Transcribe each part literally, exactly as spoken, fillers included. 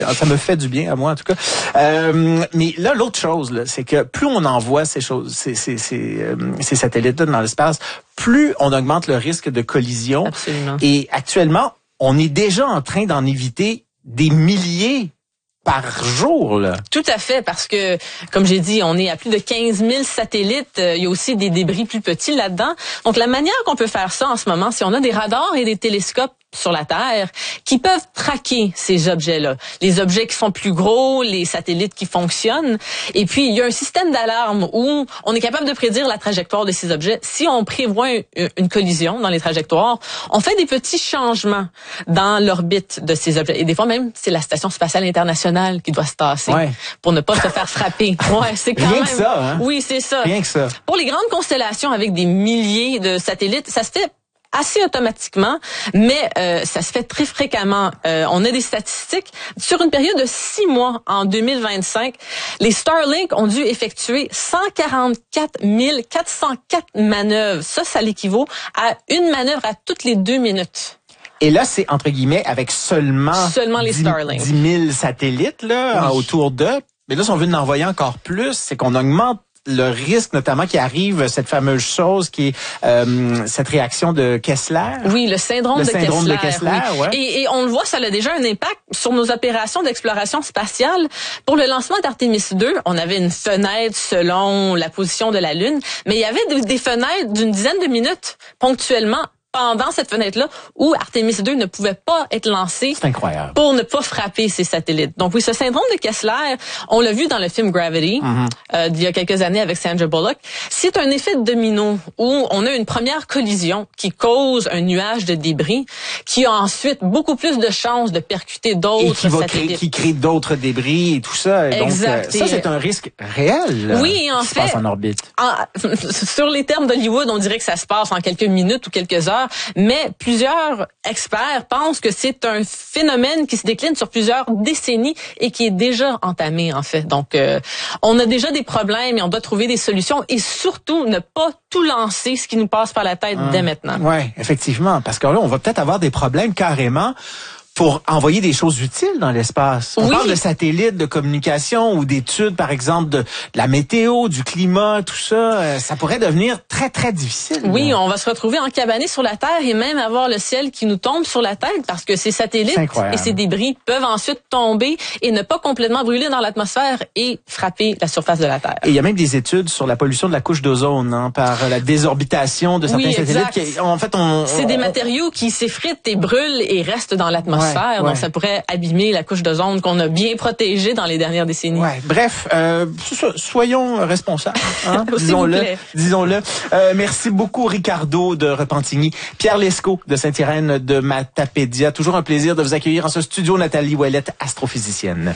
Ça me fait du bien à moi en tout cas. Euh, mais là, l'autre chose, là, c'est que plus on envoie ces choses, ces, ces, ces, euh, ces satellites-là dans l'espace, plus on augmente le risque de collision. Absolument. Et actuellement, on est déjà en train d'en éviter des milliers par jour, là. Tout à fait, parce que, comme j'ai dit, on est à plus de quinze mille satellites. Euh, il y a aussi des débris plus petits là-dedans. Donc, la manière qu'on peut faire ça en ce moment, c'est on a des radars et des télescopes sur la Terre qui peuvent traquer ces objets-là. Les objets qui sont plus gros, les satellites qui fonctionnent. Et puis, il y a un système d'alarme où on est capable de prédire la trajectoire de ces objets. Si on prévoit une, une collision dans les trajectoires, on fait des petits changements dans l'orbite de ces objets. Et des fois même, c'est la Station spatiale internationale qui doit se tasser ouais. pour ne pas se faire frapper. Ouais, c'est quand Rien même... que ça, hein? Oui, c'est ça. Rien que ça. Pour les grandes constellations avec des milliers de satellites, ça se fait assez automatiquement, mais euh, ça se fait très fréquemment. Euh, on a des statistiques. Sur une période de six mois, en deux mille vingt-cinq, les Starlink ont dû effectuer cent quarante-quatre mille quatre cent quatre manœuvres. Ça, ça l'équivaut à une manœuvre à toutes les deux minutes. Et là, c'est entre guillemets avec seulement, seulement les Starlink. dix mille satellites là, oui. autour d'eux. Mais là, si on veut en envoyer encore plus, c'est qu'on augmente le risque, notamment, qui arrive, cette fameuse chose qui est euh, cette réaction de Kessler. Oui, le syndrome, le de, syndrome Kessler, de Kessler. Oui. Ouais. Et, et on le voit, ça a déjà un impact sur nos opérations d'exploration spatiale. Pour le lancement d'Artemis deux, on avait une fenêtre selon la position de la Lune, mais il y avait des, des fenêtres d'une dizaine de minutes, ponctuellement, pendant cette fenêtre-là, où Artemis deux ne pouvait pas être lancé. C'est incroyable. Pour ne pas frapper ces satellites. Donc oui, ce syndrome de Kessler, on l'a vu dans le film Gravity, mm-hmm. euh, d'il y a quelques années avec Sandra Bullock. C'est un effet de domino où on a une première collision qui cause un nuage de débris qui a ensuite beaucoup plus de chances de percuter d'autres et qui va satellites. Créer, qui crée d'autres débris et tout ça. Et exact. Donc, euh, ça, c'est un risque réel. Là, oui, en qui fait. Se passe en orbite. En, sur les termes d'Hollywood, on dirait que ça se passe en quelques minutes ou quelques heures. Mais plusieurs experts pensent que c'est un phénomène qui se décline sur plusieurs décennies et qui est déjà entamé, en fait. Donc, euh, on a déjà des problèmes et on doit trouver des solutions et surtout ne pas tout lancer ce qui nous passe par la tête hum. dès maintenant. Oui, effectivement. Parce que là, on va peut-être avoir des problèmes carrément pour envoyer des choses utiles dans l'espace. On oui. parle de satellites, de communication ou d'études, par exemple, de, de la météo, du climat, tout ça. Ça pourrait devenir très, très difficile. Oui, là. On va se retrouver encabanés sur la Terre et même avoir le ciel qui nous tombe sur la tête parce que ces satellites et ces débris peuvent ensuite tomber et ne pas complètement brûler dans l'atmosphère et frapper la surface de la Terre. Et il y a même des études sur la pollution de la couche d'ozone hein, par la désorbitation de certains oui, satellites. Qui, en fait, on, c'est on, des on, matériaux qui s'effritent et brûlent et restent dans l'atmosphère. Ouais, ouais. Donc, ça pourrait abîmer la couche d'ozone qu'on a bien protégée dans les dernières décennies. Ouais. Bref, euh, soyons responsables. Hein, disons-le. Plaît. Disons-le. Euh, merci beaucoup, Ricardo de Repentigny. Pierre Lescaut de Saint-Irène de Matapédia. Toujours un plaisir de vous accueillir en ce studio. Nathalie Ouellette, astrophysicienne.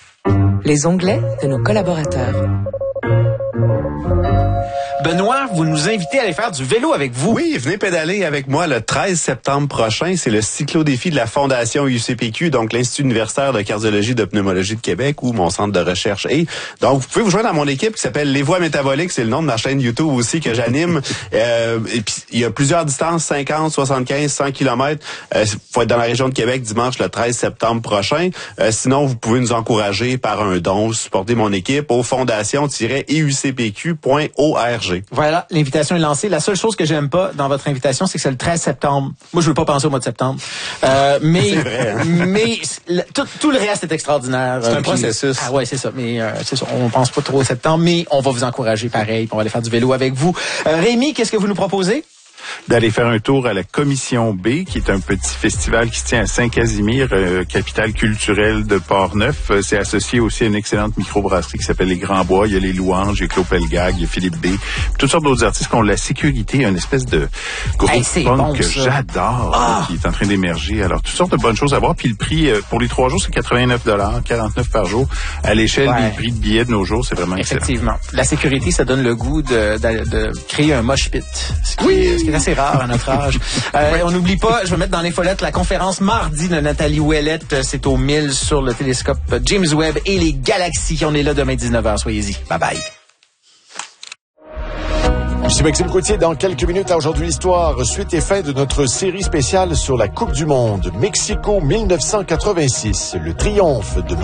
Les onglets de nos collaborateurs. Benoît, vous nous invitez à aller faire du vélo avec vous. Oui, venez pédaler avec moi le treize septembre prochain. C'est le cyclo-défi de la Fondation U C P Q, donc l'Institut universitaire de cardiologie et de pneumologie de Québec, où mon centre de recherche est. Donc, vous pouvez vous joindre à mon équipe qui s'appelle Les Voies métaboliques. C'est le nom de ma chaîne YouTube aussi que j'anime. euh, et puis, il y a plusieurs distances, cinquante, soixante-quinze, cent kilomètres. Euh, faut être dans la région de Québec dimanche le treize septembre prochain. Euh, sinon, vous pouvez nous encourager par un don, supporter mon équipe au fondation tiret e u c p q point org. Voilà, l'invitation est lancée. La seule chose que j'aime pas dans votre invitation, c'est que c'est le treize septembre. Moi, je veux pas penser au mois de septembre. Euh, mais c'est vrai, hein? mais le, tout, tout le reste est extraordinaire. C'est un puis, processus. Ah ouais, c'est ça. Mais euh, c'est ça. On pense pas trop au septembre, mais on va vous encourager pareil. On va aller faire du vélo avec vous. Euh, Rémi, qu'est-ce que vous nous proposez? D'aller faire un tour à la Commission B, qui est un petit festival qui se tient à Saint-Casimir, euh, capitale culturelle de Port-Neuf. Euh, c'est associé aussi à une excellente microbrasserie qui s'appelle Les Grands Bois. Il y a les Louanges, il y a Claude Pelgag, il y a Philippe B. Toutes sortes d'autres artistes qui ont la sécurité, une espèce de groupe hey, c'est punk bon, que ça. j'adore, Ah! euh, qui est en train d'émerger. Alors, toutes sortes de bonnes choses à voir. Puis le prix, euh, pour les trois jours, c'est quatre-vingt-neuf dollars, quarante-neuf par jour. À l'échelle ouais. des prix de billets de nos jours, c'est vraiment excellent. Effectivement. La sécurité, ça donne le goût de, de, de créer un mosh pit. Ce qui, oui. est, ce qui est assez rare à notre âge. Euh, on n'oublie pas, je vais mettre dans les follettes la conférence mardi de Nathalie Ouellette. C'est au mille sur le télescope James Webb et les galaxies. On est là demain dix-neuf heures. Soyez-y. Bye bye. Ici Maxime Coutier, dans quelques minutes à Aujourd'hui l'Histoire, suite et fin de notre série spéciale sur la Coupe du Monde. Mexico mille neuf cent quatre-vingt-six, le triomphe de